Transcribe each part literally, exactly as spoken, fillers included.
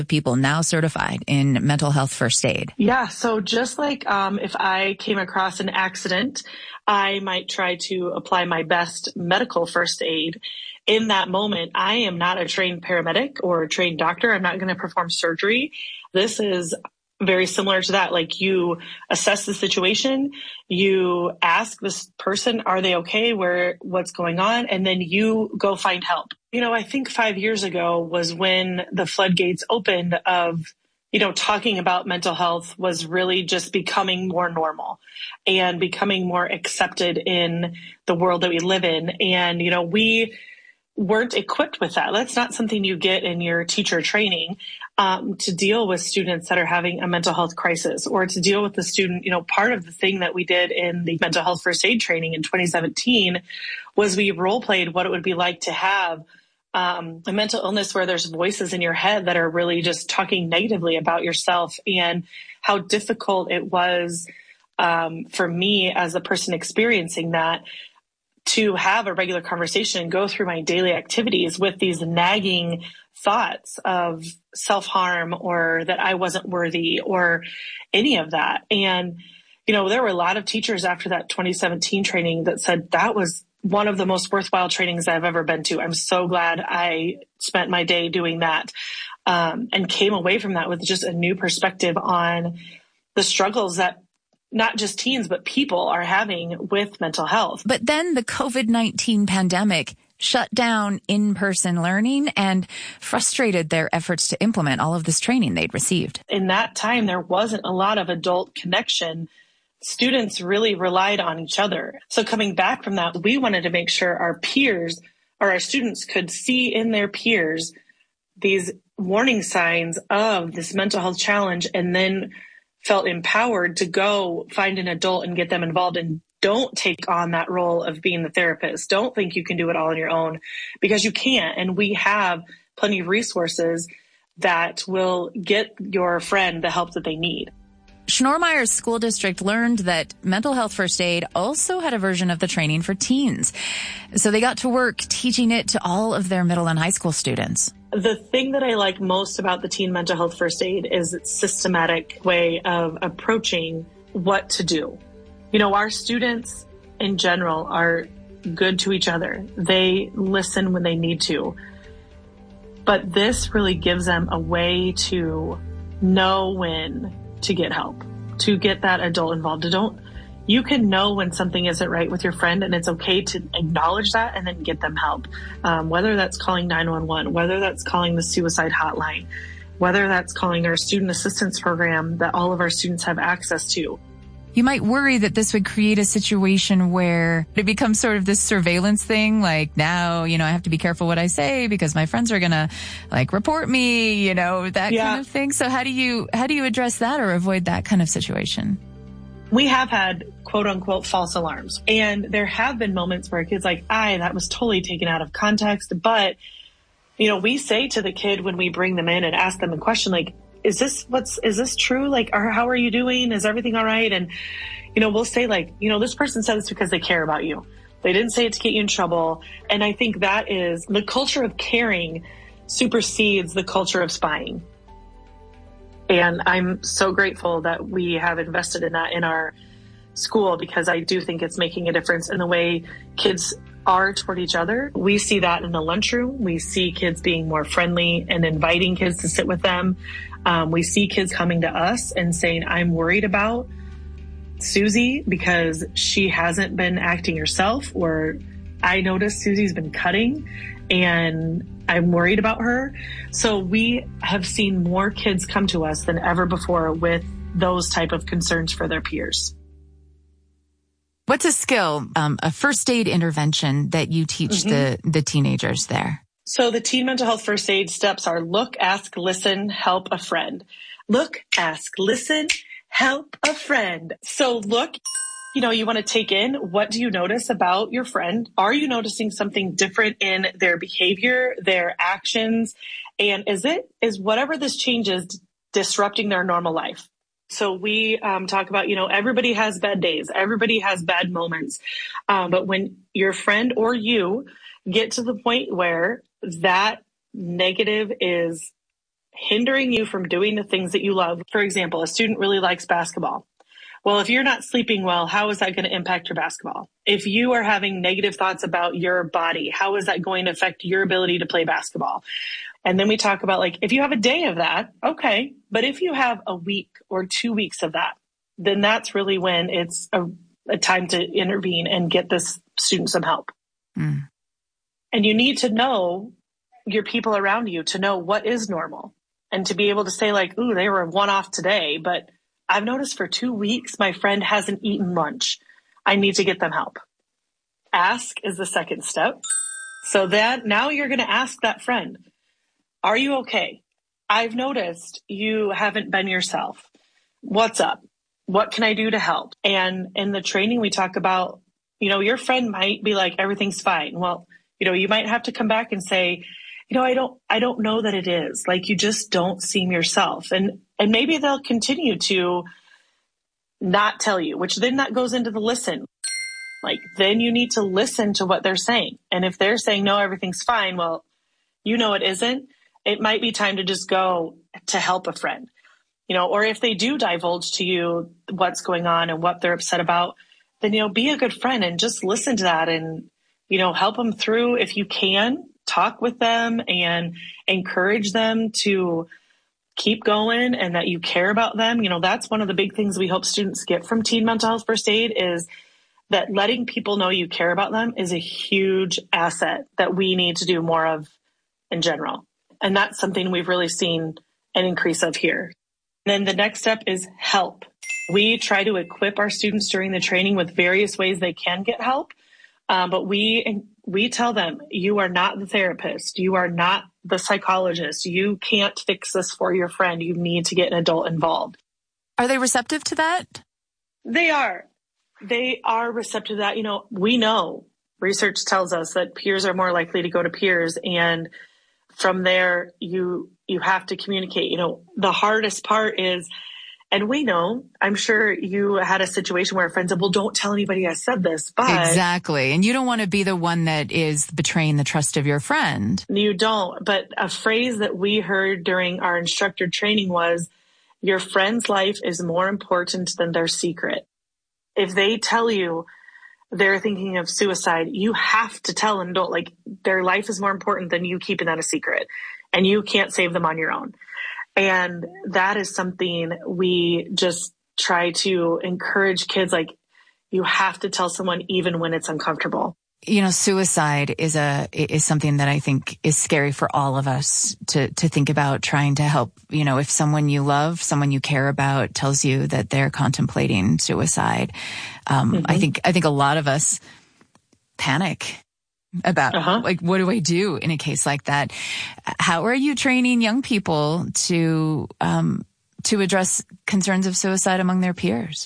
People now certified in mental health first aid. Yeah. So just like um, if I came across an accident, I might try to apply my best medical first aid. In that moment, I am not a trained paramedic or a trained doctor. I'm not going to perform surgery. This is very similar to that. Like, you assess the situation, you ask this person, are they okay? Where, what's going on? And then you go find help. You know, I think five years ago was when the floodgates opened of, you know, talking about mental health was really just becoming more normal and becoming more accepted in the world that we live in. And, you know, we weren't equipped with that. That's not something you get in your teacher training, um, to deal with students that are having a mental health crisis, or to deal with the student. You know, part of the thing that we did in the mental health first aid training in twenty seventeen was we role played what it would be like to have um, a mental illness where there's voices in your head that are really just talking negatively about yourself, and how difficult it was um, for me as a person experiencing that, to have a regular conversation and go through my daily activities with these nagging thoughts of self-harm, or that I wasn't worthy, or any of that. And, you know, there were a lot of teachers after that twenty seventeen training that said that was one of the most worthwhile trainings I've ever been to. I'm so glad I spent my day doing that, um, and came away from that with just a new perspective on the struggles that not just teens, but people are having with mental health. But then the COVID nineteen pandemic shut down in-person learning and frustrated their efforts to implement all of this training they'd received. In that time, there wasn't a lot of adult connection. Students really relied on each other. So coming back from that, we wanted to make sure our peers or our students could see in their peers these warning signs of this mental health challenge, and then felt empowered to go find an adult and get them involved. And don't take on that role of being the therapist. Don't think you can do it all on your own, because you can't. And we have plenty of resources that will get your friend the help that they need. Schnorr-Meyer's school district learned that mental health first aid also had a version of the training for teens. So they got to work teaching it to all of their middle and high school students. The thing that I like most about the teen mental health first aid is its systematic way of approaching what to do. You know, our students in general are good to each other. They listen when they need to. But this really gives them a way to know when to get help, to get that adult involved. Don't, you can know when something isn't right with your friend, and it's okay to acknowledge that and then get them help. Um, whether that's calling nine one one, whether that's calling the suicide hotline, whether that's calling our student assistance program that all of our students have access to. You might worry that this would create a situation where it becomes sort of this surveillance thing. Like, now, you know, I have to be careful what I say because my friends are going to like report me, you know, that yeah. kind of thing. So how do you, how do you address that or avoid that kind of situation? We have had quote unquote false alarms, and there have been moments where a kid's like, "I, that was totally taken out of context." But, you know, we say to the kid when we bring them in and ask them a question, like, is this what's, is this true? Like, or how are you doing? Is everything all right? And, you know, we'll say like, you know, this person said this because they care about you. They didn't say it to get you in trouble. And I think that is the culture of caring supersedes the culture of spying. And I'm so grateful that we have invested in that in our school, because I do think it's making a difference in the way kids are toward each other. We see that in the lunchroom. We see kids being more friendly and inviting kids to sit with them. Um, we see kids coming to us and saying, "I'm worried about Susie because she hasn't been acting herself," or "I noticed Susie's been cutting and I'm worried about her." So we have seen more kids come to us than ever before with those type of concerns for their peers. What's a skill, um, a first aid intervention that you teach mm-hmm. the, the teenagers there? So the teen mental health first aid steps are look, ask, listen, help a friend. Look, ask, listen, help a friend. So look, you know, you want to take in, what do you notice about your friend? Are you noticing something different in their behavior, their actions? And is it, is whatever this change is disrupting their normal life? So we um, talk about, you know, everybody has bad days. Everybody has bad moments. Um, but when your friend or you get to the point where that negative is hindering you from doing the things that you love. For example, a student really likes basketball. Well, if you're not sleeping well, how is that going to impact your basketball? If you are having negative thoughts about your body, how is that going to affect your ability to play basketball? And then we talk about, like, if you have a day of that, okay. But if you have a week or two weeks of that, then that's really when it's a, a time to intervene and get this student some help. Mm. And you need to know your people around you to know what is normal and to be able to say, like, ooh, they were one off today, but I've noticed for two weeks, my friend hasn't eaten lunch. I need to get them help. Ask is the second step. So that now you're going to ask that friend, are you okay? I've noticed you haven't been yourself. What's up? What can I do to help? And in the training, we talk about, you know, your friend might be like, everything's fine. Well, you know, you might have to come back and say, you know, I don't, I don't know that it is. Like, you just don't seem yourself. And, and maybe they'll continue to not tell you, which then that goes into the listen. Like, then you need to listen to what they're saying. And if they're saying, no, everything's fine, well, you know, it isn't. It might be time to just go to help a friend, you know, or if they do divulge to you what's going on and what they're upset about, then, you know, be a good friend and just listen to that and, you know, help them through if you can. Talk with them and encourage them to keep going and that you care about them. You know, that's one of the big things we hope students get from Teen Mental Health First Aid is that letting people know you care about them is a huge asset that we need to do more of in general. And that's something we've really seen an increase of here. And then the next step is help. We try to equip our students during the training with various ways they can get help. Um, but we we tell them, you are not the therapist. You are not the psychologist. You can't fix this for your friend. You need to get an adult involved. Are they receptive to that? They are. They are receptive to that. You know, we know research tells us that peers are more likely to go to peers. And from there, you you have to communicate. You know, the hardest part is, and we know, I'm sure you had a situation where a friend said, well, don't tell anybody I said this, but... Exactly. And you don't want to be the one that is betraying the trust of your friend. You don't. But a phrase that we heard during our instructor training was, your friend's life is more important than their secret. If they tell you they're thinking of suicide, you have to tell them, don't, like, their life is more important than you keeping that a secret. And you can't save them on your own. And that is something we just try to encourage kids. Like, you have to tell someone even when it's uncomfortable. You know, suicide is a, is something that I think is scary for all of us to, to think about trying to help. You know, if someone you love, someone you care about tells you that they're contemplating suicide, um, mm-hmm. I think, I think a lot of us panic about uh-huh. like, what do I do in a case like that? How are you training young people to, um, to address concerns of suicide among their peers?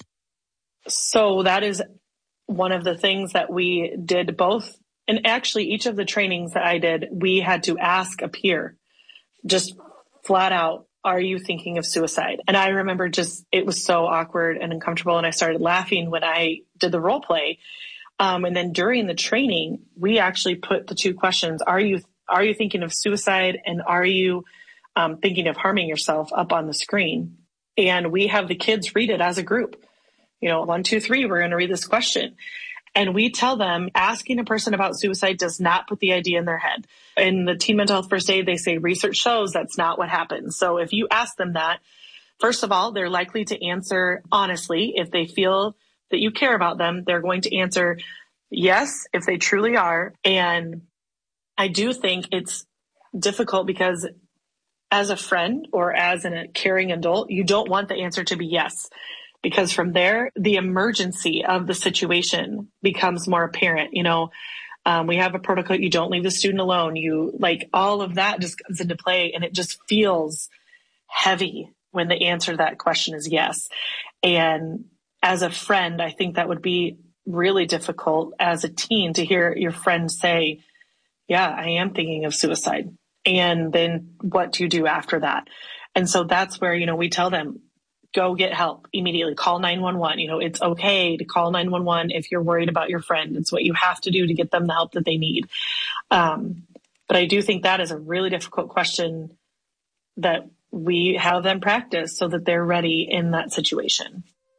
So that is one of the things that we did both. And actually each of the trainings that I did, we had to ask a peer just flat out, are you thinking of suicide? And I remember just, it was so awkward and uncomfortable. And I started laughing when I did the role play. Um, and then during the training, we actually put the two questions, are you, are you thinking of suicide? And are you um, thinking of harming yourself up on the screen? And we have the kids read it as a group. You know, one, two, three, we're going to read this question. And we tell them asking a person about suicide does not put the idea in their head. In the Teen Mental Health First Aid, they say research shows that's not what happens. So if you ask them that, first of all, they're likely to answer honestly. If they feel that you care about them, they're going to answer yes, if they truly are. And I do think it's difficult because as a friend or as a caring adult, you don't want the answer to be yes, because from there, the emergency of the situation becomes more apparent. You know, um, we have a protocol. You don't leave the student alone. You like all of that just comes into play, and it just feels heavy when the answer to that question is yes. And as a friend, I think that would be really difficult as a teen to hear your friend say, yeah, I am thinking of suicide. And then what do you do after that? And so that's where, you know, we tell them, go get help immediately, call nine one one. You know, it's okay to call nine one one if you're worried about your friend. It's what you have to do to get them the help that they need. Um, but I do think that is a really difficult question that we have them practice so that they're ready in that situation.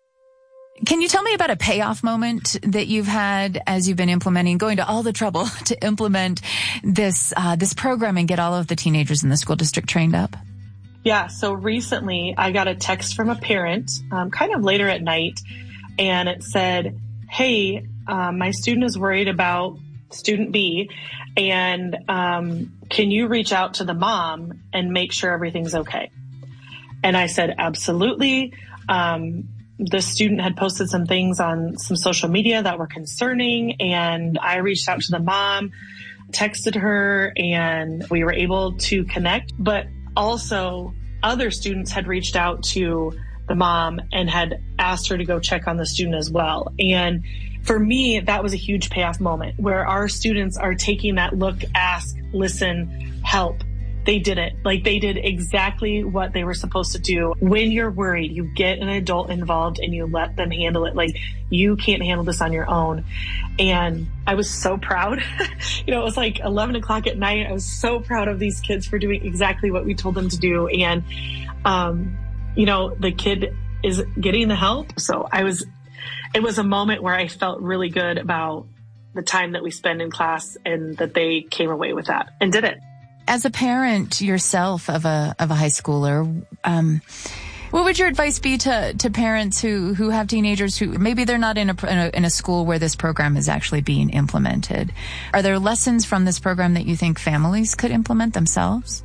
Can you tell me about a payoff moment that you've had as you've been implementing, going to all the trouble to implement this uh, this program and get all of the teenagers in the school district trained up? Yeah, so recently I got a text from a parent, um, kind of later at night, and it said, hey, um, my student is worried about student B, and um, can you reach out to the mom and make sure everything's okay? And I said, absolutely. Um, the student had posted some things on some social media that were concerning, and I reached out to the mom, texted her, and we were able to connect. But also other students had reached out to the mom and had asked her to go check on the student as well. And for me, that was a huge payoff moment where our students are taking that look, ask, listen, help. They did it. Like, they did exactly what they were supposed to do. When you're worried, you get an adult involved and you let them handle it. Like, you can't handle this on your own. And I was so proud. You know, it was like eleven o'clock at night. I was so proud of these kids for doing exactly what we told them to do. And, um, you know, the kid is getting the help. So I was, it was a moment where I felt really good about the time that we spend in class and that they came away with that and did it. As a parent yourself of a of a high schooler, um, what would your advice be to to parents who who have teenagers who maybe they're not in a, in a in a school where this program is actually being implemented? Are there lessons from this program that you think families could implement themselves?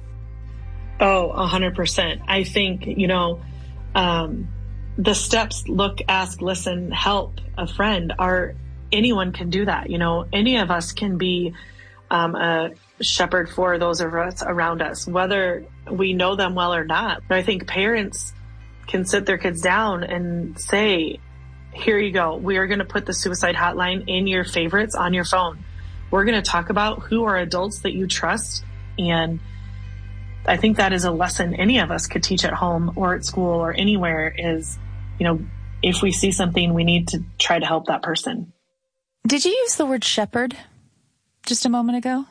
Oh, a hundred percent. I think, you know, um, the steps, look, ask, listen, help, a friend, are, anyone can do that. You know, any of us can be um, a shepherd for those of us around us, whether we know them well or not. But I think parents can sit their kids down and say, here you go. We are going to put the suicide hotline in your favorites on your phone. We're going to talk about who are adults that you trust. And I think that is a lesson any of us could teach at home or at school or anywhere is, you know, if we see something, we need to try to help that person. Did you use the word shepherd just a moment ago?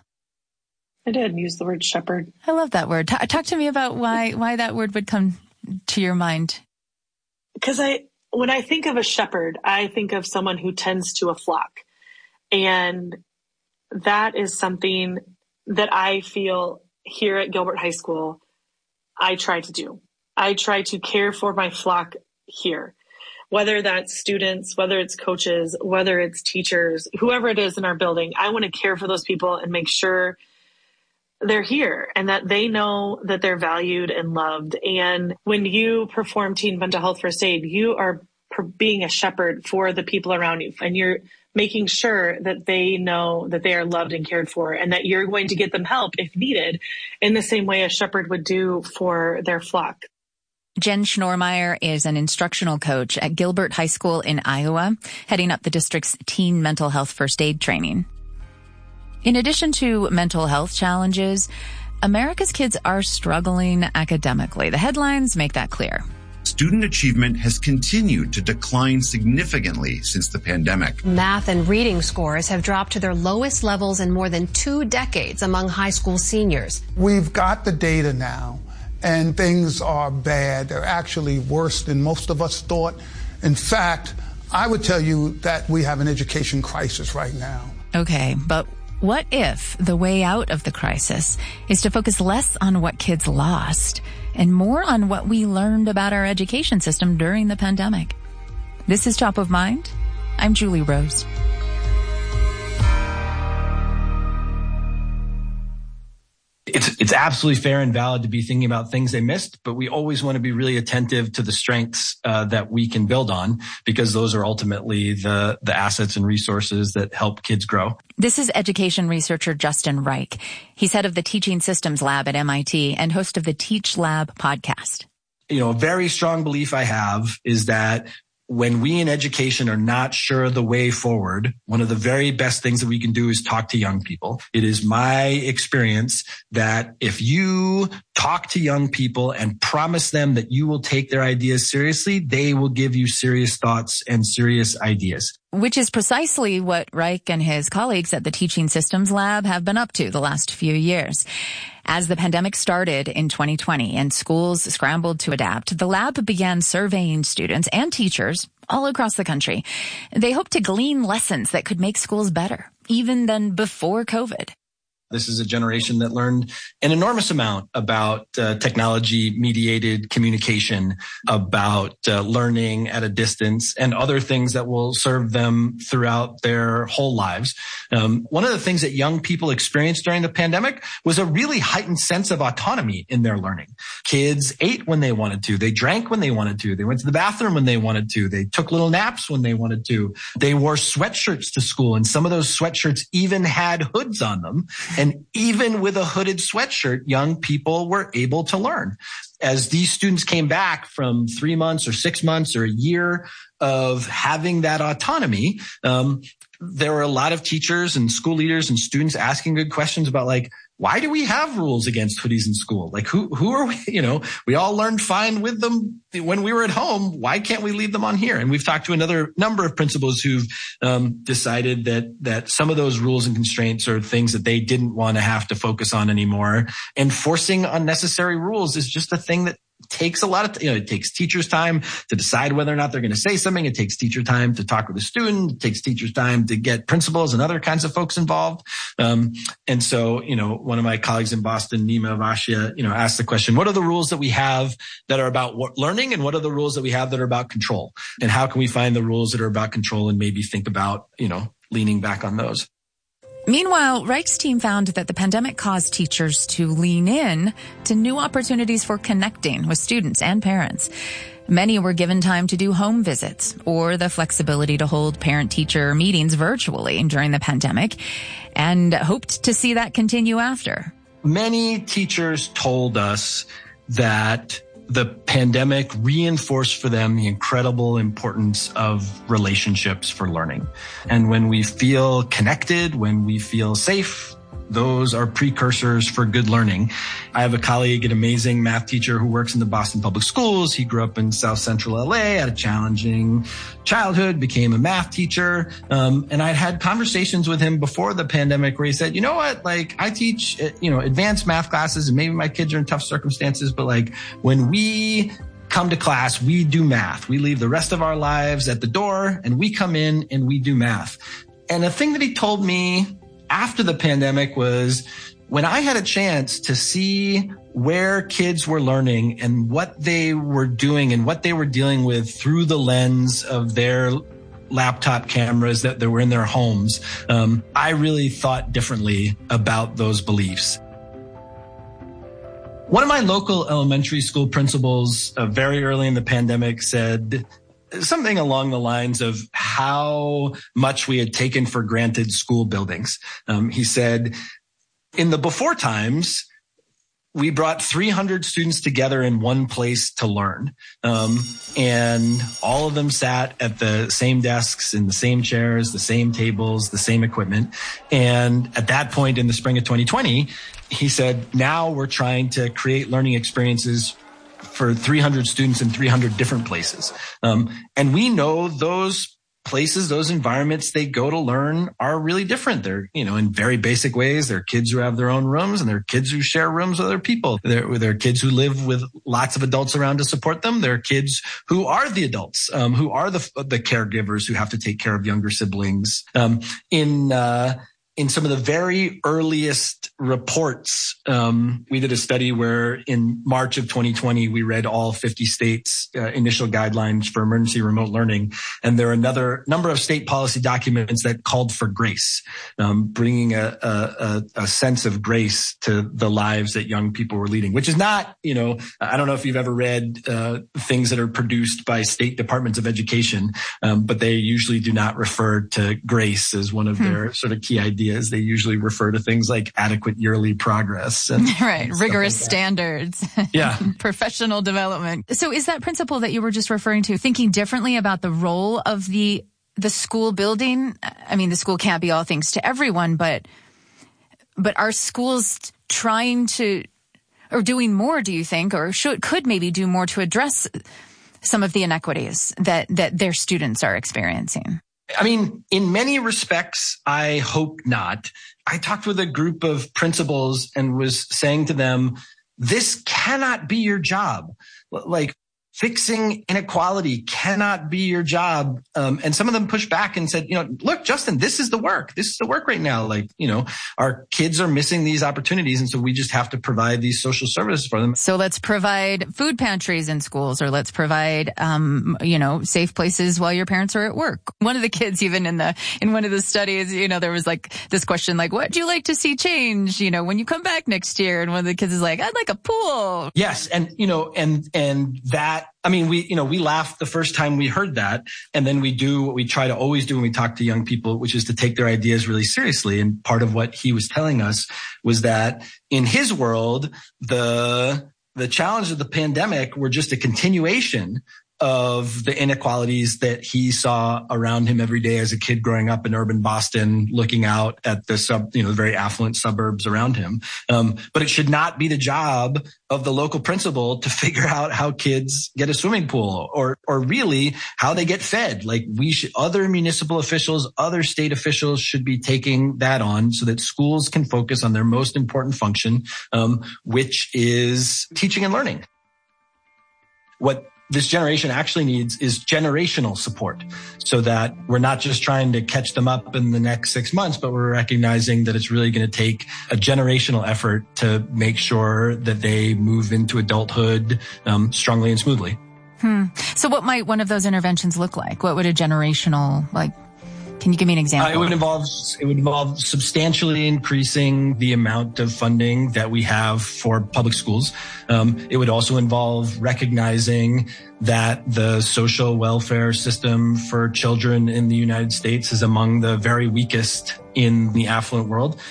I did use the word shepherd. I love that word. T- talk to me about why why that word would come to your mind. Because I, when I think of a shepherd, I think of someone who tends to a flock. And that is something that I feel here at Gilbert High School, I try to do. I try to care for my flock here, whether that's students, whether it's coaches, whether it's teachers, whoever it is in our building. I want to care for those people and make sure they're here and that they know that they're valued and loved. And when you perform teen mental health first aid, you are being a shepherd for the people around you, and you're making sure that they know that they are loved and cared for, and that you're going to get them help if needed in the same way a shepherd would do for their flock. Jen Schnormeyer is an instructional coach at Gilbert High School in Iowa, heading up the district's teen mental health first aid training. In addition to mental health challenges, America's kids are struggling academically. The headlines make that clear. Student achievement has continued to decline significantly since the pandemic. Math and reading scores have dropped to their lowest levels in more than two decades among high school seniors. We've got the data now, and things are bad. They're actually worse than most of us thought. In fact, I would tell you that we have an education crisis right now. Okay, but what if the way out of the crisis is to focus less on what kids lost and more on what we learned about our education system during the pandemic? This is Top of Mind. I'm Julie Rose. It's it's absolutely fair and valid to be thinking about things they missed, but we always want to be really attentive to the strengths uh, that we can build on, because those are ultimately the the assets and resources that help kids grow. This is education researcher Justin Reich. He's head of the Teaching Systems Lab at M I T and host of the Teach Lab podcast. You know, a very strong belief I have is that when we in education are not sure of the way forward, one of the very best things that we can do is talk to young people. It is my experience that if you talk to young people and promise them that you will take their ideas seriously, they will give you serious thoughts and serious ideas. Which is precisely what Reich and his colleagues at the Teaching Systems Lab have been up to the last few years. As the pandemic started in twenty twenty and schools scrambled to adapt, the lab began surveying students and teachers all across the country. They hoped to glean lessons that could make schools better, even than before COVID. This is a generation that learned an enormous amount about uh, technology-mediated communication, about uh, learning at a distance, and other things that will serve them throughout their whole lives. Um, one of the things that young people experienced during the pandemic was a really heightened sense of autonomy in their learning. Kids ate when they wanted to. They drank when they wanted to. They went to the bathroom when they wanted to. They took little naps when they wanted to. They wore sweatshirts to school, and some of those sweatshirts even had hoods on them. And even with a hooded sweatshirt, young people were able to learn. As these students came back from three months or six months or a year of having that autonomy, um, there were a lot of teachers and school leaders and students asking good questions about, like, why do we have rules against hoodies in school? Like, who, who are we? You know, we all learned fine with them when we were at home. Why can't we leave them on here? And we've talked to another number of principals who've um, decided that, that some of those rules and constraints are things that they didn't want to have to focus on anymore. Enforcing unnecessary rules is just a thing that takes a lot of, you know, it takes teachers time to decide whether or not they're going to say something. It takes teacher time to talk with the student. It takes teachers time to get principals and other kinds of folks involved. Um, and so, you know, one of my colleagues in Boston, Nima Vashia, you know, asked the question, what are the rules that we have that are about learning, and what are the rules that we have that are about control? And how can we find the rules that are about control and maybe think about, you know, leaning back on those? Meanwhile, Reich's team found that the pandemic caused teachers to lean in to new opportunities for connecting with students and parents. Many were given time to do home visits or the flexibility to hold parent-teacher meetings virtually during the pandemic, and hoped to see that continue after. Many teachers told us that the pandemic reinforced for them the incredible importance of relationships for learning. And when we feel connected, when we feel safe, those are precursors for good learning. I have a colleague, an amazing math teacher who works in the Boston Public Schools. He grew up in South Central L A, had a challenging childhood, became a math teacher. Um, and I'd had conversations with him before the pandemic where he said, you know what, like, I teach, you know, advanced math classes, and maybe my kids are in tough circumstances, but like, when we come to class, we do math. We leave the rest of our lives at the door, and we come in and we do math. And the thing that he told me after the pandemic was, when I had a chance to see where kids were learning and what they were doing and what they were dealing with through the lens of their laptop cameras that, that were in their homes, um, I really thought differently about those beliefs. One of my local elementary school principals, uh, very early in the pandemic, said something along the lines of how much we had taken for granted school buildings. Um, he said, in the before times, we brought three hundred students together in one place to learn. Um, and all of them sat at the same desks, in the same chairs, the same tables, the same equipment. And at that point in the spring of twenty twenty, he said, now we're trying to create learning experiences for three hundred students in three hundred different places. Um, and we know those places, those environments they go to learn are really different. They're, you know, in very basic ways. They're kids who have their own rooms, and they're kids who share rooms with other people. They're, they're kids who live with lots of adults around to support them. They're kids who are the adults, um, who are the, the caregivers who have to take care of younger siblings. Um, in, uh, In some of the very earliest reports, um, we did a study where in March of twenty twenty, we read all fifty states' uh, initial guidelines for emergency remote learning. And there are another number of state policy documents that called for grace, um, bringing a, a, a sense of grace to the lives that young people were leading, which is not, you know, I don't know if you've ever read uh, things that are produced by state departments of education, um, but they usually do not refer to grace as one of hmm. their sort of key ideas. They usually refer to things like adequate yearly progress. And, right. and Rigorous like standards. Yeah. Professional development. So is that principle that you were just referring to thinking differently about the role of the the school building? I mean, the school can't be all things to everyone, but but are schools trying to, or doing more, do you think, or should could maybe do more to address some of the inequities that, that their students are experiencing? I mean, in many respects, I hope not. I talked with a group of principals and was saying to them, this cannot be your job. Like, fixing inequality cannot be your job. Um, and some of them pushed back and said, you know, look, Justin, this is the work. This is the work right now. Like, you know, our kids are missing these opportunities. And so we just have to provide these social services for them. So let's provide food pantries in schools, or let's provide, um, you know, safe places while your parents are at work. One of the kids, even in the, in one of the studies, you know, there was like this question, like, what do you like to see change, you know, when you come back next year? And one of the kids is like, I'd like a pool. Yes. And, you know, and, and that, I mean, we, you know, we laughed the first time we heard that. And then we do what we try to always do when we talk to young people, which is to take their ideas really seriously. And part of what he was telling us was that in his world, the, the challenge of the pandemic were just a continuation of the inequalities that he saw around him every day as a kid growing up in urban Boston, looking out at the sub, you know, the very affluent suburbs around him. Um, but it should not be the job of the local principal to figure out how kids get a swimming pool or, or really how they get fed. Like, we should, other municipal officials, other state officials should be taking that on so that schools can focus on their most important function, um, which is teaching and learning. What this generation actually needs is generational support, so that we're not just trying to catch them up in the next six months, but we're recognizing that it's really going to take a generational effort to make sure that they move into adulthood um, strongly and smoothly. Hmm. So what might one of those interventions look like? What would a generational, like, can you give me an example? Uh, it would involve, it would involve substantially increasing the amount of funding that we have for public schools. Um, it would also involve recognizing that the social welfare system for children in the United States is among the very weakest in the affluent world,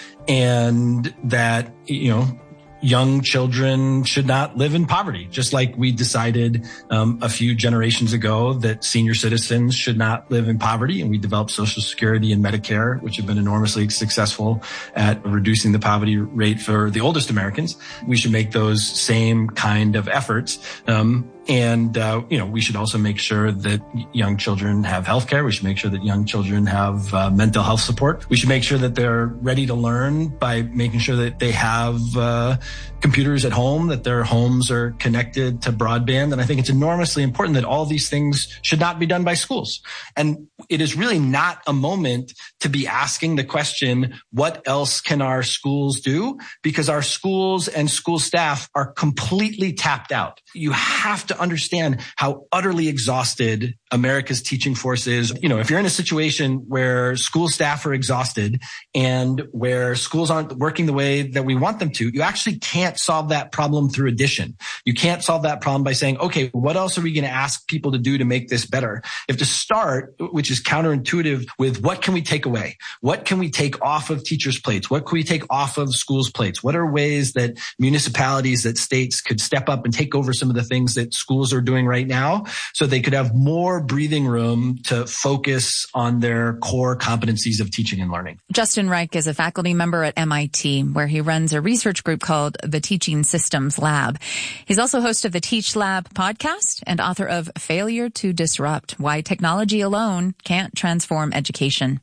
and that, you know, young children should not live in poverty, just like we decided um, a few generations ago that senior citizens should not live in poverty. And we developed Social Security and Medicare, which have been enormously successful at reducing the poverty rate for the oldest Americans. We should make those same kind of efforts. Um, And, uh, you know, we should also make sure that young children have healthcare. We should make sure that young children have uh, mental health support. We should make sure that they're ready to learn by making sure that they have uh, computers at home, that their homes are connected to broadband. And I think it's enormously important that all these things should not be done by schools. And it is really not a moment to be asking the question, what else can our schools do? Because our schools and school staff are completely tapped out. You have to understand how utterly exhausted America's teaching force is. You know, if you're in a situation where school staff are exhausted and where schools aren't working the way that we want them to, you actually can't solve that problem through addition. You can't solve that problem by saying, okay, what else are we going to ask people to do to make this better? You have to start, which is counterintuitive, with what can we take away? What can we take off of teachers' plates? What can we take off of schools' plates? What are ways that municipalities, that states could step up and take over some of the things that schools are doing right now so they could have more breathing room to focus on their core competencies of teaching and learning? Justin Reich is a faculty member at M I T, where he runs a research group called the Teaching Systems Lab. He's also host of the Teach Lab podcast and author of Failure to Disrupt: Why Technology Alone Can't Transform Education.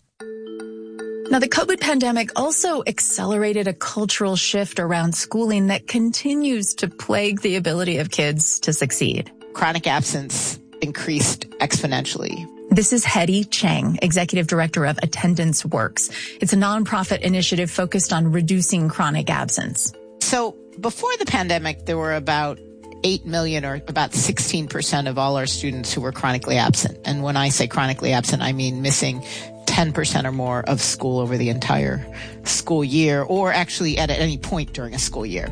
Now, the COVID pandemic also accelerated a cultural shift around schooling that continues to plague the ability of kids to succeed. Chronic absence increased exponentially. This is Hedy Chang, Executive Director of Attendance Works. It's a nonprofit initiative focused on reducing chronic absence. So before the pandemic, there were about eight million, or about sixteen percent of all our students who were chronically absent. And when I say chronically absent, I mean missing ten percent or more of school over the entire school year, or actually at any point during a school year.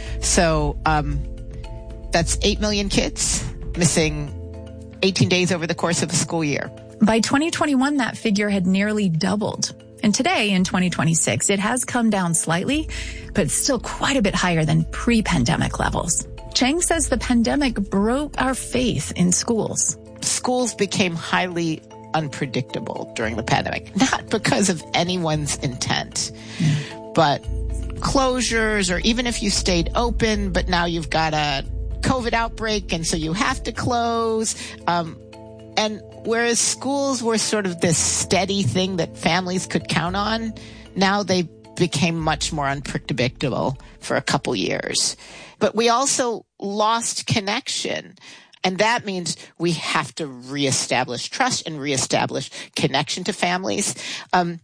So um, that's eight million kids missing eighteen days over the course of a school year. By twenty twenty-one, that figure had nearly doubled. And today, in twenty twenty-six, it has come down slightly, but it's still quite a bit higher than pre-pandemic levels. Chang says the pandemic broke our faith in schools. Schools became highly unpredictable during the pandemic, not because of anyone's intent, mm. but closures, or even if you stayed open, but now you've got a COVID outbreak and so you have to close. Um, And whereas schools were sort of this steady thing that families could count on, now they became much more unpredictable for a couple years. But we also lost connection. And that means we have to reestablish trust and reestablish connection to families. Um,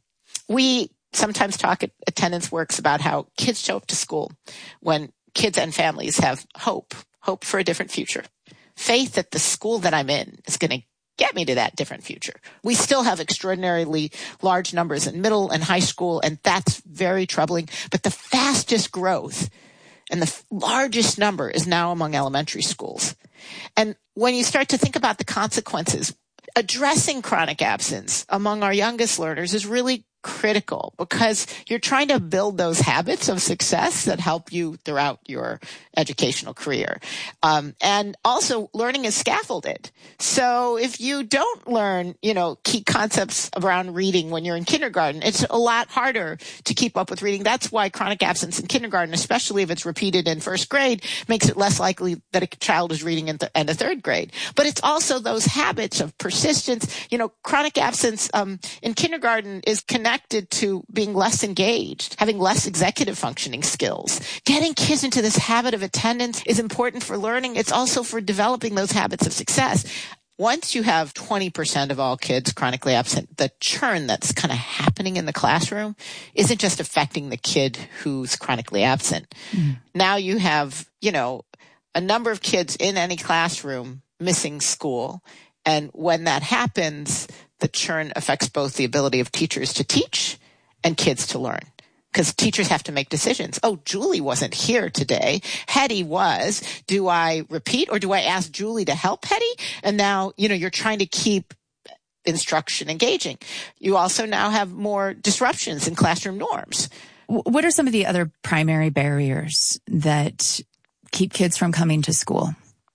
we sometimes talk at Attendance Works about how kids show up to school when kids and families have hope, hope for a different future, faith that the school that I'm in is going to get me to that different future. We still have extraordinarily large numbers in middle and high school, and that's very troubling. But the fastest growth and the largest number is now among elementary schools. And when you start to think about the consequences, addressing chronic absence among our youngest learners is really critical because you're trying to build those habits of success that help you throughout your educational career. Um, and also learning is scaffolded. So if you don't learn, you know, key concepts around reading when you're in kindergarten, it's a lot harder to keep up with reading. That's why chronic absence in kindergarten, especially if it's repeated in first grade, makes it less likely that a child is reading in the end of third grade. But it's also those habits of persistence. You know, chronic absence um, in kindergarten is connected connected to being less engaged, having less executive functioning skills. Getting kids into this habit of attendance is important for learning. It's also for developing those habits of success. Once you have twenty percent of all kids chronically absent, the churn that's kind of happening in the classroom isn't just affecting the kid who's chronically absent. Mm. Now you have, you know, a number of kids in any classroom missing school. And when that happens, the churn affects both the ability of teachers to teach and kids to learn. Because teachers have to make decisions. Oh, Julie wasn't here today. Hetty was. Do I repeat or do I ask Julie to help Hetty? And now, you know, you're trying to keep instruction engaging. You also now have more disruptions in classroom norms. What are some of the other primary barriers that keep kids from coming to school?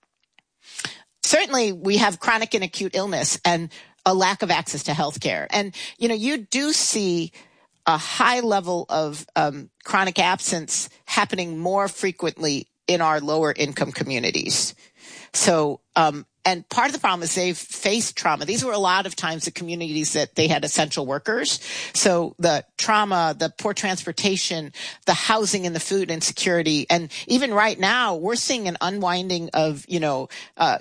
Certainly, we have chronic and acute illness and a lack of access to health care. And, you know, you do see a high level of um, chronic absence happening more frequently in our lower income communities. So, um, and part of the problem is they've faced trauma. These were a lot of times the communities that they had essential workers. So the trauma, the poor transportation, the housing and the food insecurity. And even right now, we're seeing an unwinding of, you know, uh,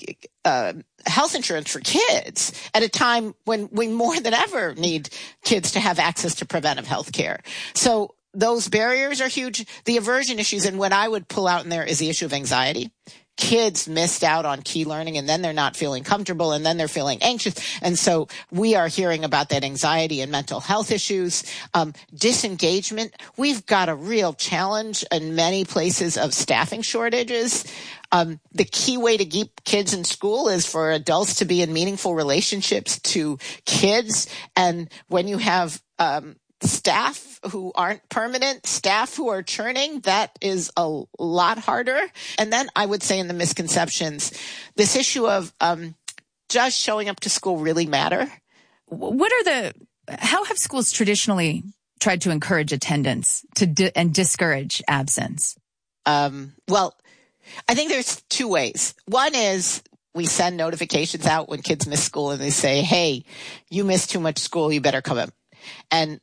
uh, health insurance for kids at a time when we more than ever need kids to have access to preventive health care. So those barriers are huge. The aversion issues, and what I would pull out in there is the issue of anxiety. Kids missed out on key learning, and then they're not feeling comfortable, and then they're feeling anxious. And so we are hearing about that anxiety and mental health issues. Um, disengagement. We've got a real challenge in many places of staffing shortages. Um, the key way to keep kids in school is for adults to be in meaningful relationships to kids. And when you have um, staff who aren't permanent, staff who are churning, that is a lot harder. And then I would say in the misconceptions, this issue of um, just showing up to school really matter. What are the, how have schools traditionally tried to encourage attendance to di- and discourage absence? Um, well, I think there's two ways. One is we send notifications out when kids miss school and they say, hey, you missed too much school, you better come in. And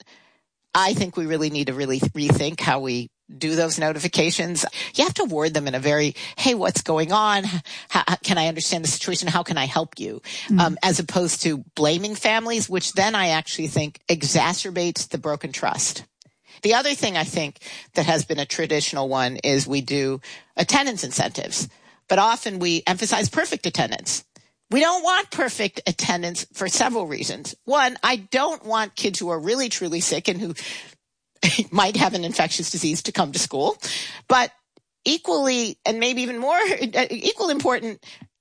I think we really need to really rethink how we do those notifications. You have to word them in a very, hey, what's going on? How, can I understand the situation? How can I help you? Mm-hmm. Um, as opposed to blaming families, which then I actually think exacerbates the broken trust. The other thing I think that has been a traditional one is we do attendance incentives, but often we emphasize perfect attendance. We don't want perfect attendance for several reasons. One, I don't want kids who are really, truly sick and who might have an infectious disease to come to school. But equally, and maybe even more, equal important,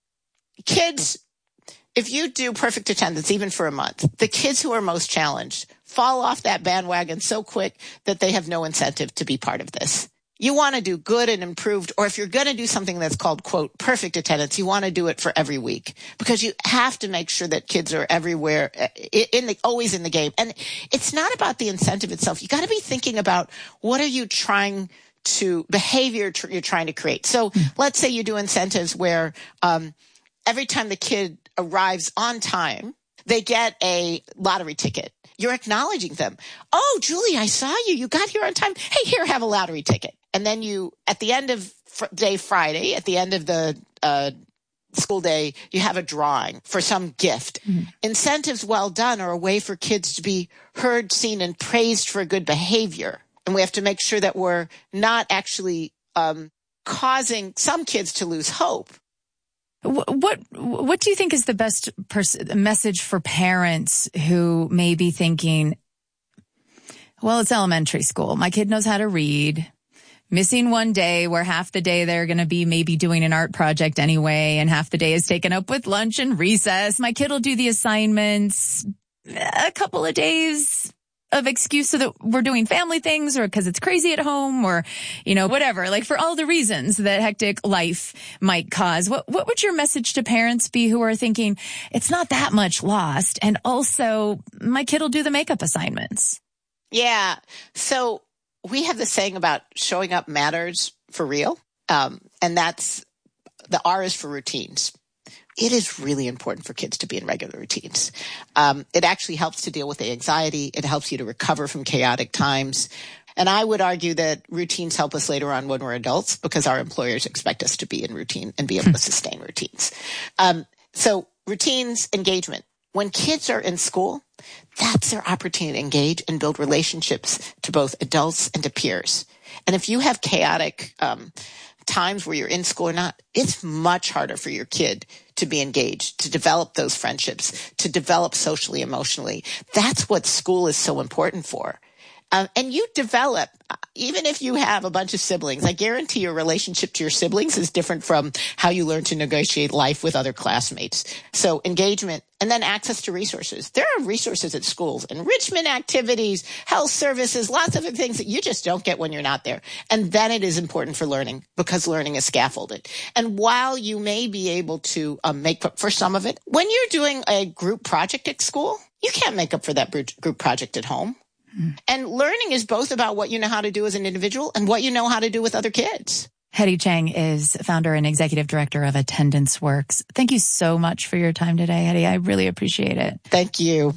kids, if you do perfect attendance, even for a month, the kids who are most challenged fall off that bandwagon so quick that they have no incentive to be part of this. You want to do good and improved, or if you're going to do something that's called, quote, perfect attendance, you want to do it for every week because you have to make sure that kids are everywhere, in the, always in the game. And it's not about the incentive itself. You got to be thinking about what are you trying to, behavior tr- you're trying to create. So mm. let's say you do incentives where um, every time the kid arrives on time, they get a lottery ticket. You're acknowledging them. Oh, Julie, I saw you. You got here on time. Hey, here, have a lottery ticket. And then you, at the end of fr- day Friday, at the end of the uh, school day, you have a drawing for some gift. Mm-hmm. Incentives well done are a way for kids to be heard, seen, and praised for good behavior. And we have to make sure that we're not actually um, causing some kids to lose hope. What what do you think is the best pers- message for parents who may be thinking, well, it's elementary school. My kid knows how to read. Missing one day where half the day they're going to be maybe doing an art project anyway, and half the day is taken up with lunch and recess. My kid will do the assignments a couple of days of excuse so that we're doing family things, or because it's crazy at home, or, you know, whatever, like for all the reasons that hectic life might cause. What, what would your message to parents be who are thinking it's not that much lost? And also my kid will do the makeup assignments. Yeah. So we have this saying about showing up matters for real. Um, and that's the R is for routines. It is really important for kids to be in regular routines. Um, it actually helps to deal with the anxiety. It helps you to recover from chaotic times. And I would argue that routines help us later on when we're adults, because our employers expect us to be in routine and be able to sustain routines. Um, so routines, engagement. When kids are in school, that's their opportunity to engage and build relationships to both adults and to peers. And if you have chaotic um times where you're in school or not, it's much harder for your kid to be engaged, to develop those friendships, to develop socially, emotionally. That's what school is so important for. Um, and you develop, even if you have a bunch of siblings, I guarantee your relationship to your siblings is different from how you learn to negotiate life with other classmates. So engagement, and then access to resources. There are resources at schools, enrichment activities, health services, lots of things that you just don't get when you're not there. And then it is important for learning, because learning is scaffolded. And while you may be able to um, make up for some of it, when you're doing a group project at school, you can't make up for that group project at home. And learning is both about what you know how to do as an individual and what you know how to do with other kids. Hetty Chang is founder and executive director of Attendance Works. Thank you so much for your time today, Hetty. I really appreciate it. Thank you.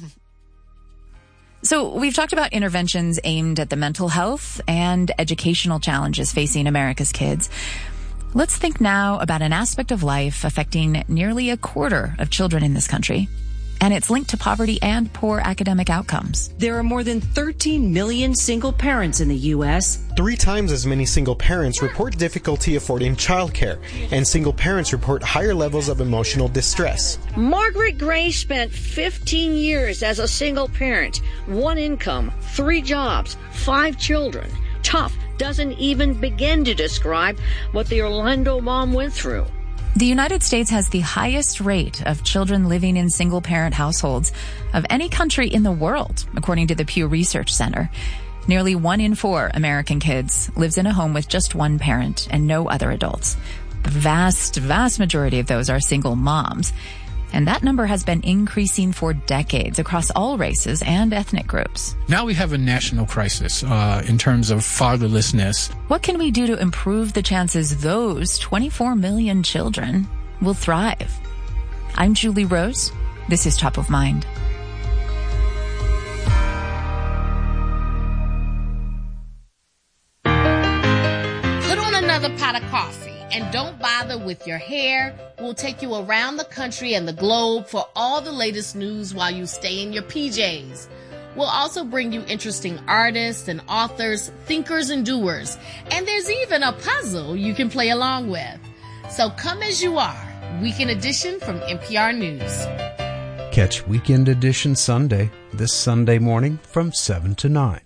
So we've talked about interventions aimed at the mental health and educational challenges facing America's kids. Let's think now about an aspect of life affecting nearly a quarter of children in this country. And it's linked to poverty and poor academic outcomes. There are more than thirteen million single parents in the U S. Three times as many single parents report difficulty affording childcare, and single parents report higher levels of emotional distress. Margaret Gray spent fifteen years as a single parent, one income, three jobs, five children. Tough doesn't even begin to describe what the Orlando mom went through. The United States has the highest rate of children living in single-parent households of any country in the world, according to the Pew Research Center. Nearly one in four American kids lives in a home with just one parent and no other adults. The vast, vast majority of those are single moms. And that number has been increasing for decades across all races and ethnic groups. Now we have a national crisis uh, in terms of fatherlessness. What can we do to improve the chances those twenty-four million children will thrive? I'm Julie Rose. This is Top of Mind. Put on another pot of coffee. And don't bother with your hair. We'll take you around the country and the globe for all the latest news while you stay in your P Js. We'll also bring you interesting artists and authors, thinkers and doers. And there's even a puzzle you can play along with. So come as you are. Weekend Edition from N P R News. Catch Weekend Edition Sunday, this Sunday morning from seven to nine.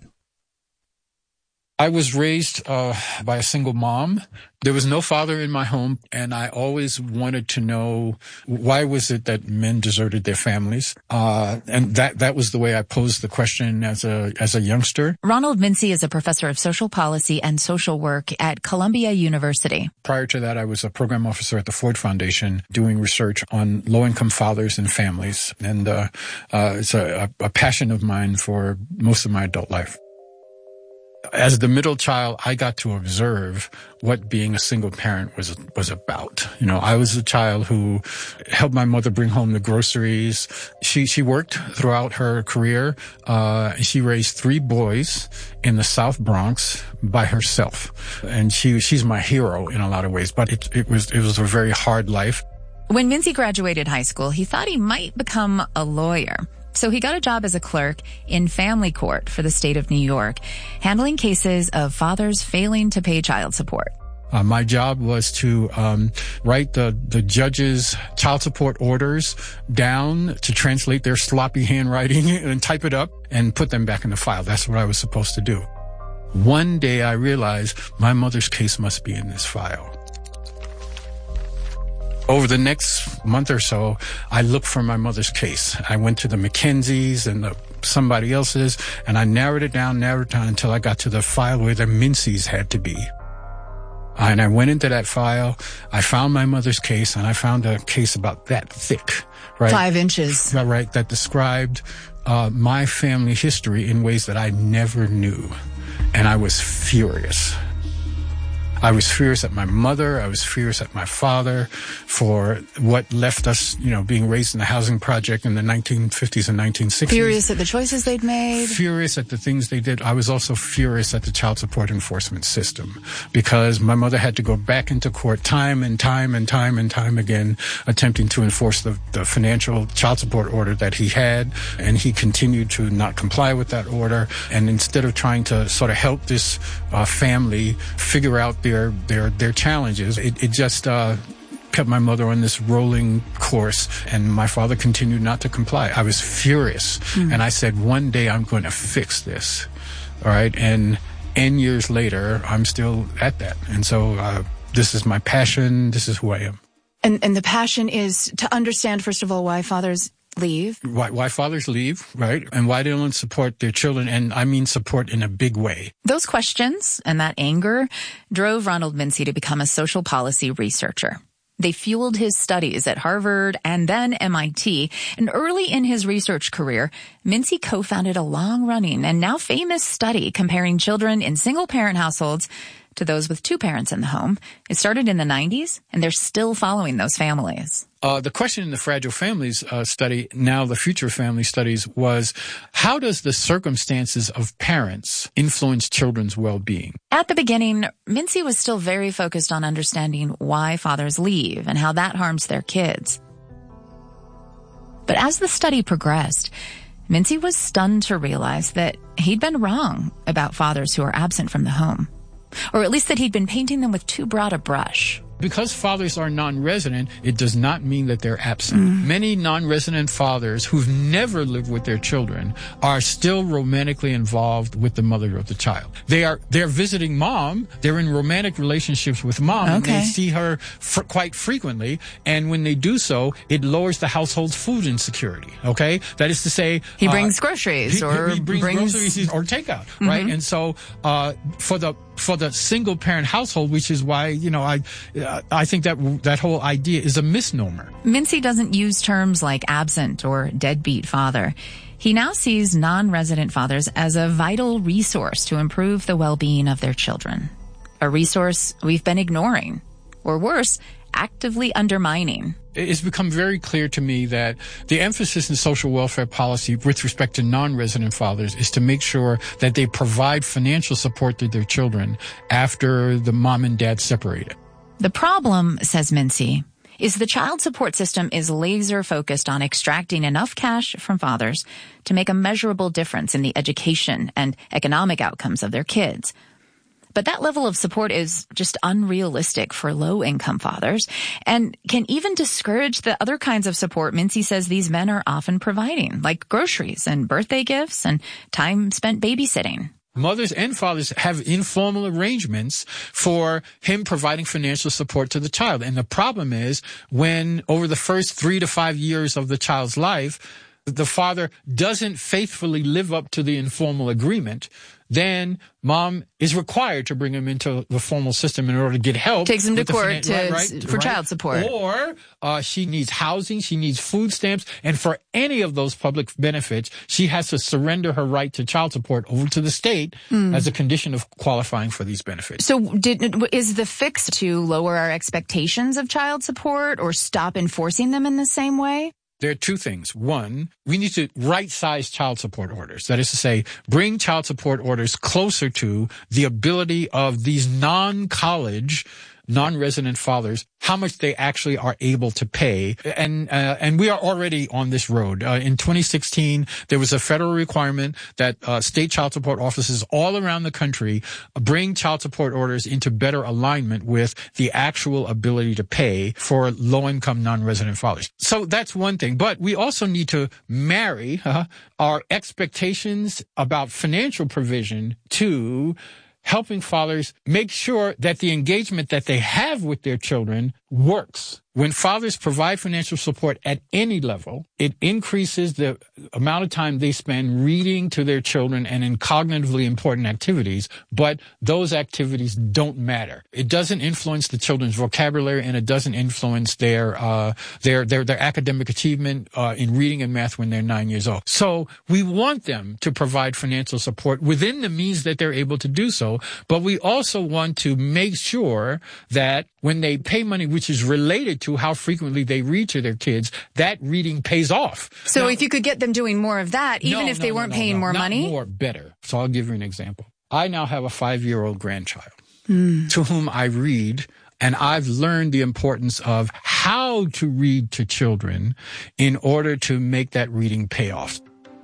I was raised uh by a single mom. There was no father in my home, and I always wanted to know, why was it that men deserted their families? Uh and that that was the way I posed the question as a as a youngster. Ronald Mincy is a professor of social policy and social work at Columbia University. Prior to that, I was a program officer at the Ford Foundation doing research on low-income fathers and families. And uh, uh it's a, a passion of mine for most of my adult life. as the middle child, I got to observe what being a single parent was was about. You know, I was a child who helped my mother bring home the groceries. She she worked throughout her career. Uh, she raised three boys in the South Bronx by herself, and she she's my hero in a lot of ways. But it it was it was a very hard life. When Mincy graduated high school, he thought he might become a lawyer. So he got a job as a clerk in family court for the state of New York, handling cases of fathers failing to pay child support. Uh, my job was to um, write the, the judge's child support orders down, to translate their sloppy handwriting and type it up and put them back in the file. That's what I was supposed to do. One day I realized my mother's case must be in this file. Over the next month or so, I looked for my mother's case. I went to the Mackenzies and the, somebody else's, and I narrowed it down, narrowed it down until I got to the file where the Mincys had to be. And I went into that file. I found my mother's case, and I found a case about that thick, right? Five inches. Right, that described uh, my family history in ways that I never knew. And I was furious. I was furious at my mother. I was furious at my father for what left us, you know, being raised in the housing project in the nineteen fifties and nineteen sixties. Furious at the choices they'd made. Furious at the things they did. I was also furious at the child support enforcement system, because my mother had to go back into court time and time and time and time again, attempting to enforce the, the financial child support order that he had. And he continued to not comply with that order. And instead of trying to sort of help this uh, family figure out their their their challenges, it, it just uh kept my mother on this rolling course, and my father continued not to comply. I was furious, mm. and I said, one day I'm going to fix this. All right, and N years later, I'm still at that. And so uh this is my passion. This is who I am. And and the passion is to understand, first of all, why fathers leave. Why, why fathers leave, right? And why they don't support their children. And I mean support in a big way. Those questions and that anger drove Ronald Mincy to become a social policy researcher. They fueled his studies at Harvard and then M I T. And early in his research career, Mincy co-founded a long-running and now famous study comparing children in single-parent households to those with two parents in the home. It started in the nineties, and they're still following those families. Uh, the question in the Fragile Families uh, study, now the Future Family Studies, was how does the circumstances of parents influence children's well-being? At the beginning, Mincy was still very focused on understanding why fathers leave and how that harms their kids. But as the study progressed, Mincy was stunned to realize that he'd been wrong about fathers who are absent from the home. Or at least that he'd been painting them with too broad a brush. Because fathers are non-resident, it does not mean that they're absent. Mm. Many non-resident fathers who've never lived with their children are still romantically involved with the mother of the child. They are, they're visiting mom. They're in romantic relationships with mom. Okay. And they see her fr- quite frequently. And when they do so, it lowers the household's food insecurity. Okay? That is to say, he brings uh, groceries he, or he brings, brings groceries or takeout, mm-hmm. right? And so, uh, for the, for the single parent household, which is why, you know, I, I think that that whole idea is a misnomer. Mincy doesn't use terms like absent or deadbeat father. He now sees non-resident fathers as a vital resource to improve the well-being of their children. A resource we've been ignoring, or worse, actively undermining. It's become very clear to me that the emphasis in social welfare policy with respect to non-resident fathers is to make sure that they provide financial support to their children after the mom and dad separated. The problem, says Mincy, is the child support system is laser focused on extracting enough cash from fathers to make a measurable difference in the education and economic outcomes of their kids. But that level of support is just unrealistic for low-income fathers and can even discourage the other kinds of support Mincy says these men are often providing, like groceries and birthday gifts and time spent babysitting. Mothers and fathers have informal arrangements for him providing financial support to the child. And the problem is when over the first three to five years of the child's life, the father doesn't faithfully live up to the informal agreement, then mom is required to bring him into the formal system in order to get help. Takes him to court finan- to, right, right, for right? child support. Or uh, she needs housing, she needs food stamps, and for any of those public benefits, she has to surrender her right to child support over to the state mm. as a condition of qualifying for these benefits. So did, is the fix to lower our expectations of child support or stop enforcing them in the same way? There are two things. One, we need to right-size child support orders. That is to say, bring child support orders closer to the ability of these non-college, non-resident fathers, how much they actually are able to pay. And, uh, and we are already on this road. Uh, in twenty sixteen, there was a federal requirement that, uh, state child support offices all around the country bring child support orders into better alignment with the actual ability to pay for low-income non-resident fathers. So that's one thing. But we also need to marry uh, our expectations about financial provision to helping fathers make sure that the engagement that they have with their children works. When fathers provide financial support at any level, it increases the amount of time they spend reading to their children and in cognitively important activities, but those activities don't matter. It doesn't influence the children's vocabulary, and it doesn't influence their uh their their their academic achievement uh in reading and math when they're nine years old. So we want them to provide financial support within the means that they're able to do so, but we also want to make sure that when they pay money, which is related to how frequently they read to their kids, that reading pays off. So now, if you could get them doing more of that, even no, if they no, weren't no, no, paying no, more not money? more, better. So I'll give you an example. I now have a five-year-old grandchild mm. to whom I read, and I've learned the importance of how to read to children in order to make that reading pay off.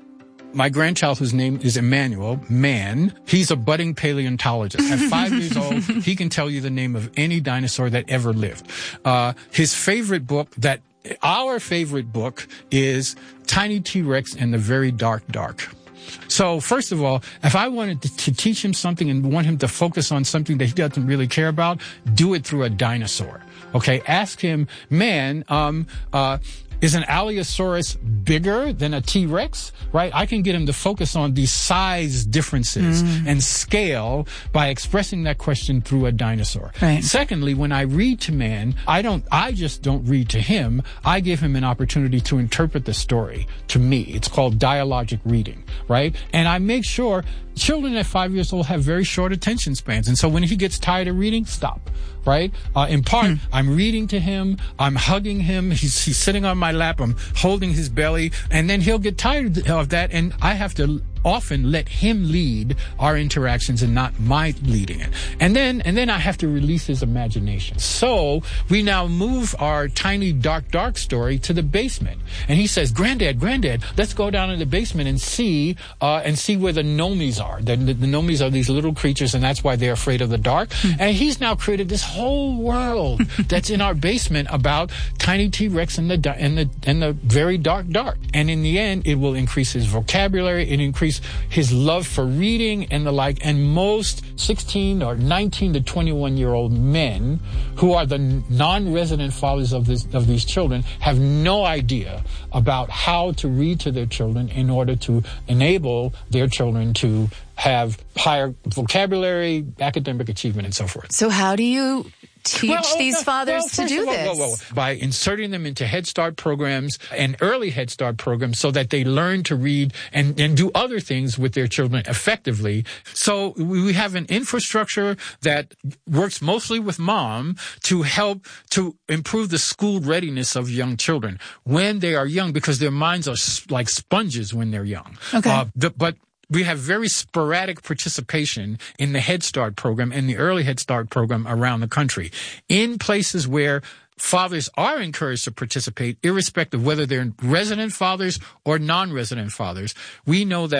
My grandchild, whose name is Emmanuel, man, he's a budding paleontologist. At five years old, he can tell you the name of any dinosaur that ever lived. Uh, his favorite book that, our favorite book is Tiny T-Rex and the Very Dark Dark. So first of all, if I wanted to, to teach him something and want him to focus on something that he doesn't really care about, do it through a dinosaur. Okay, ask him, man, um, uh, is an Allosaurus bigger than a T-Rex? Right? I can get him to focus on these size differences mm. and scale by expressing that question through a dinosaur. Right. Secondly, when I read to man, I don't, I just don't read to him. I give him an opportunity to interpret the story to me. It's called dialogic reading, right? And I make sure children at five years old have very short attention spans. And so when he gets tired of reading, stop, right? Uh, in part, hmm. I'm reading to him. I'm hugging him. He's, he's sitting on my lap. I'm holding his belly. And then he'll get tired of that. And I have to often let him lead our interactions and not my leading it. And then, and then I have to release his imagination. So we now move our tiny dark, dark story to the basement. And he says, Granddad, Granddad, let's go down in the basement and see, uh, and see where the gnomies are. The, the, the gnomies are these little creatures, and that's why they're afraid of the dark. Hmm. And he's now created this whole world that's in our basement about tiny T-Rex and the, and the, and the very dark, dark. And in the end, it will increase his vocabulary, it increase his love for reading and the like. And most sixteen or nineteen to twenty-one year old men who are the non-resident fathers of this, of these children have no idea about how to read to their children in order to enable their children to have higher vocabulary, academic achievement, and so forth. So how do you teach well, these well, fathers well, to do all, this? well, well, by inserting them into Head Start programs and early Head Start programs so that they learn to read and, and do other things with their children effectively. So we have an infrastructure that works mostly with mom to help to improve the school readiness of young children when they are young, because their minds are like sponges when they're young. Okay. Uh, the, but we have very sporadic participation in the Head Start program and the early Head Start program around the country. In places where fathers are encouraged to participate, irrespective of whether they're resident fathers or non-resident fathers, we know that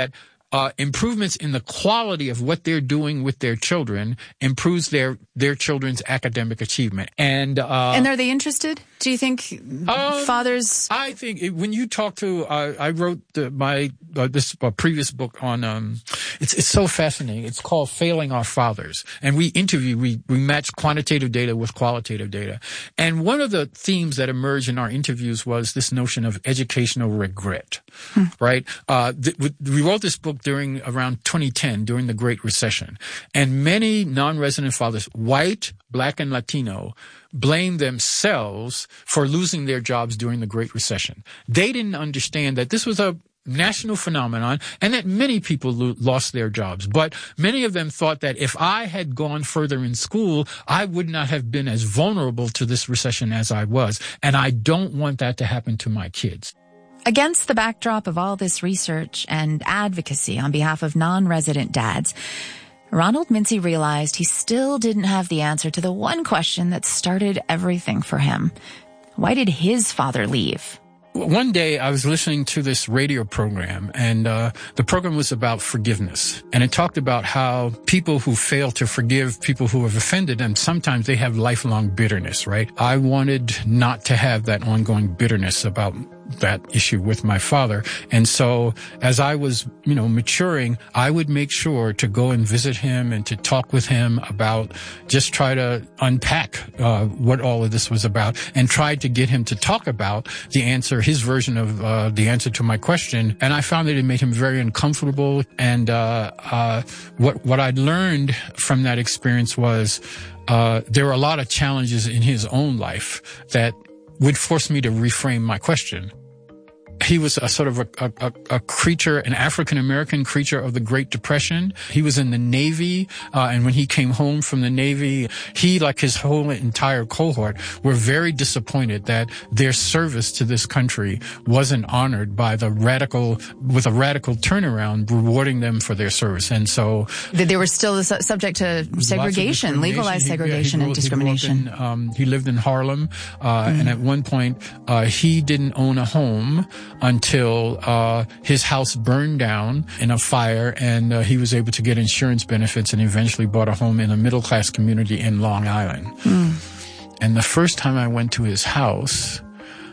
uh, improvements in the quality of what they're doing with their children improves their, their children's academic achievement. And, uh, and are they interested? Do you think um, fathers? I think it, when you talk to, uh, I wrote the, my, uh, this uh, previous book on, um, it's, it's so fascinating. It's called Failing Our Fathers. And we interview, we, we match quantitative data with qualitative data. And one of the themes that emerged in our interviews was this notion of educational regret, hmm. right? Uh, th- we wrote this book during around twenty ten, during the Great Recession. And many non-resident fathers, white, black, and Latino, blame themselves for losing their jobs during the Great Recession. They didn't understand that this was a national phenomenon and that many people lo- lost their jobs. But many of them thought that if I had gone further in school, I would not have been as vulnerable to this recession as I was. And I don't want that to happen to my kids. Against the backdrop of all this research and advocacy on behalf of non-resident dads, Ronald Mincy realized he still didn't have the answer to the one question that started everything for him. Why did his father leave? One day I was listening to this radio program, and uh the program was about forgiveness. And it talked about how people who fail to forgive people who have offended them, sometimes they have lifelong bitterness, right? I wanted not to have that ongoing bitterness about that issue with my father. And so as I was, you know, maturing, I would make sure to go and visit him and to talk with him about, just try to unpack uh what all of this was about, and tried to get him to talk about the answer, his version of uh the answer to my question. And I found that it made him very uncomfortable. And uh uh what what I'd learned from that experience was uh there were a lot of challenges in his own life that would force me to reframe my question. He was a sort of a, a, a creature, an African-American creature of the Great Depression. He was in the Navy, uh, and when he came home from the Navy, he, like his whole entire cohort, were very disappointed that their service to this country wasn't honored by the radical, with a radical turnaround, rewarding them for their service. And so they were still subject to segregation, legalized segregation he, yeah, he and discrimination. He, in, um, he lived in Harlem, uh, mm. and at one point, uh, he didn't own a home until uh his house burned down in a fire, and uh, he was able to get insurance benefits and eventually bought a home in a middle-class community in Long Island. Mm. And the first time I went to his house,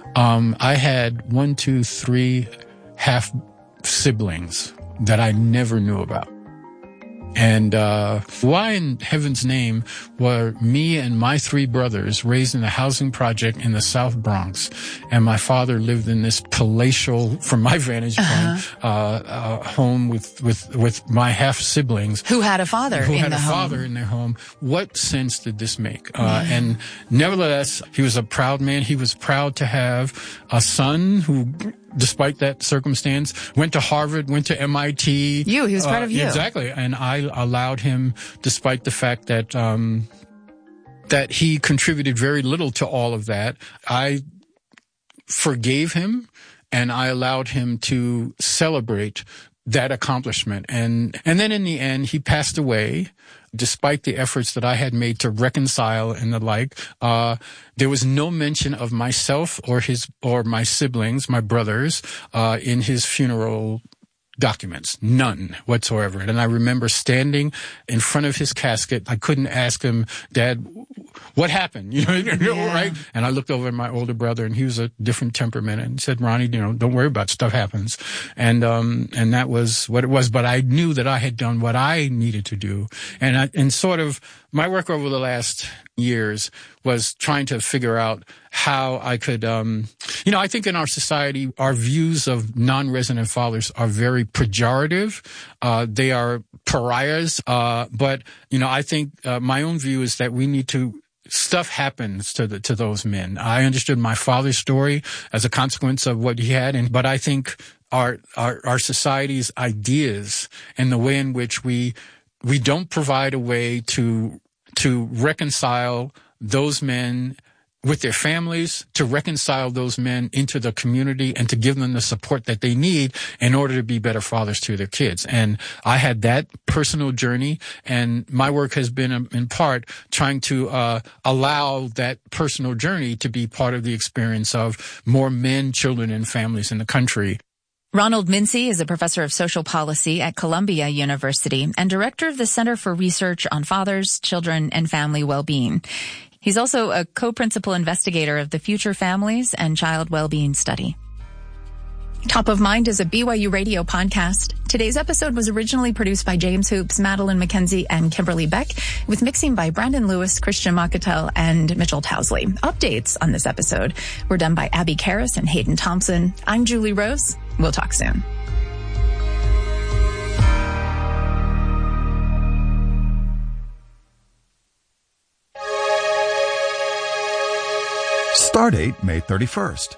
um I had one, two, three half siblings that I never knew about. And uh why in heaven's name were me and my three brothers raised in a housing project in the South Bronx, and my father lived in this palatial, from my vantage point, uh-huh. uh, uh home with with with my half siblings who had a father who in had the a home. father in their home? What sense did this make? Uh mm. And nevertheless, he was a proud man. He was proud to have a son who, despite that circumstance, went to Harvard, went to M I T. You, he was proud uh, of you. Exactly. And I allowed him, despite the fact that, um, that he contributed very little to all of that. I forgave him, and I allowed him to celebrate that accomplishment. And, and then in the end, he passed away. Despite the efforts that I had made to reconcile and the like, uh, there was no mention of myself or his, or my siblings, my brothers, uh, in his funeral documents. None whatsoever. And I remember standing in front of his casket. I couldn't ask him, Dad, what happened? You know, yeah. right? And I looked over at my older brother, and he was a different temperament, and said, Ronnie, you know, don't worry about it. Stuff happens. And, um, and that was what it was. But I knew that I had done what I needed to do. And I, and sort of my work over the last years was trying to figure out how I could, um, you know, I think in our society, our views of non-resident fathers are very pejorative. Uh, they are pariahs. Uh, but, you know, I think, uh, my own view is that we need to, stuff happens to the, to those men. I understood my father's story as a consequence of what he had. And, but I think our, our, our society's ideas and the way in which we, we don't provide a way to, to reconcile those men with their families, to reconcile those men into the community, and to give them the support that they need in order to be better fathers to their kids. And I had that personal journey, and my work has been in part trying to uh allow that personal journey to be part of the experience of more men, children, and families in the country. Ronald Mincy is a professor of social policy at Columbia University and director of the Center for Research on Fathers, Children, and Family Well-Being. He's also a co-principal investigator of the Future Families and Child Well-Being Study. Top of Mind is a B Y U radio podcast. Today's episode was originally produced by James Hoops, Madeline McKenzie, and Kimberly Beck, with mixing by Brandon Lewis, Christian Makatel, and Mitchell Towsley. Updates on this episode were done by Abby Karras and Hayden Thompson. I'm Julie Rose. We'll talk soon. Stardate May thirty-first.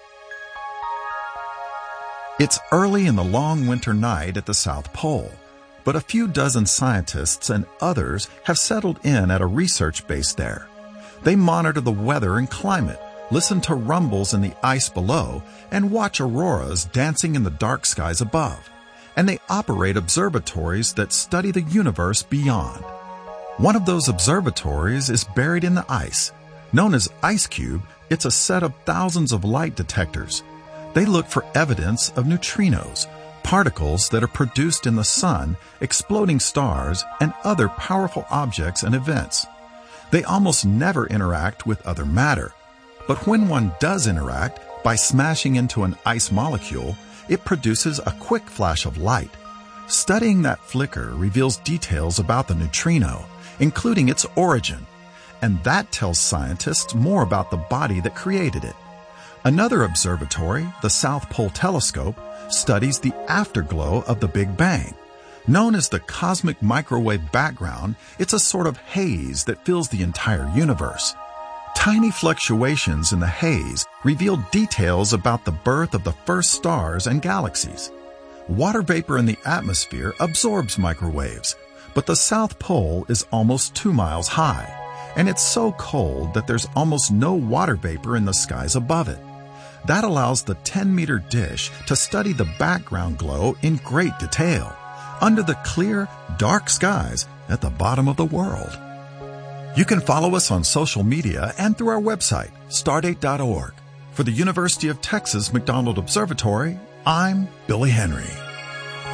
It's early in the long winter night at the South Pole, but a few dozen scientists and others have settled in at a research base there. They monitor the weather and climate, listen to rumbles in the ice below, and watch auroras dancing in the dark skies above. And they operate observatories that study the universe beyond. One of those observatories is buried in the ice. Known as IceCube, it's a set of thousands of light detectors. They look for evidence of neutrinos, particles that are produced in the sun, exploding stars, and other powerful objects and events. They almost never interact with other matter. But when one does interact, by smashing into an ice molecule, it produces a quick flash of light. Studying that flicker reveals details about the neutrino, including its origin. And that tells scientists more about the body that created it. Another observatory, the South Pole Telescope, studies the afterglow of the Big Bang. Known as the cosmic microwave background, it's a sort of haze that fills the entire universe. Tiny fluctuations in the haze reveal details about the birth of the first stars and galaxies. Water vapor in the atmosphere absorbs microwaves, but the South Pole is almost two miles high, and it's so cold that there's almost no water vapor in the skies above it. That allows the ten-meter dish to study the background glow in great detail, under the clear, dark skies at the bottom of the world. You can follow us on social media and through our website, stardate dot org. For the University of Texas McDonald Observatory, I'm Billy Henry.